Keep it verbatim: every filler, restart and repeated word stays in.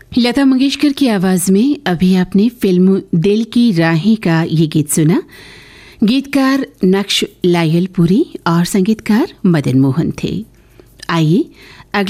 लता मंगेशकर की आवाज में अभी आपने फिल्म दिल की राहें का ये गीत सुना। गीतकार नक्श लायलपुरी और संगीतकार मदन मोहन थे। आइए